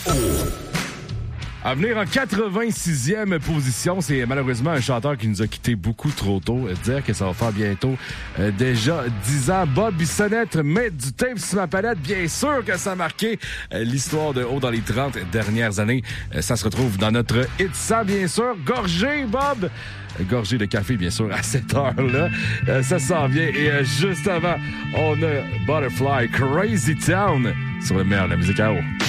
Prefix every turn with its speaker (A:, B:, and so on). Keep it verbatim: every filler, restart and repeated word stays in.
A: À venir en quatre-vingt-sixième position, c'est malheureusement un chanteur qui nous a quitté beaucoup trop tôt. Dire que ça va faire bientôt euh, déjà dix ans. Bob Bissonnette met du tape sur ma palette. Bien sûr que ça a marqué euh, l'histoire de haut dans les trente dernières années. Euh, ça se retrouve dans notre hit cent, bien sûr. Gorgé, Bob! Gorgé de café, bien sûr, à cette heure-là. Euh, ça s'en vient. Et euh, juste avant, on a Butterfly, Crazy Town sur le meilleur de la musique à eau.